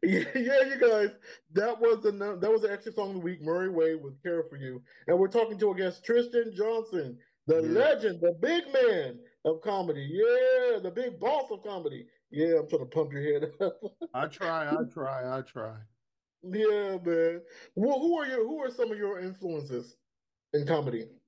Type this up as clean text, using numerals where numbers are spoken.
Yeah, you guys. That was the extra song of the week. Murray Way with "Care for You," and we're talking to our guest Tristan Johnson, the Yeah, legend, the big man of comedy. Yeah, the big boss of comedy. Yeah, I'm trying to pump your head up. I try. Yeah, man. Well, who are some of your influences in comedy?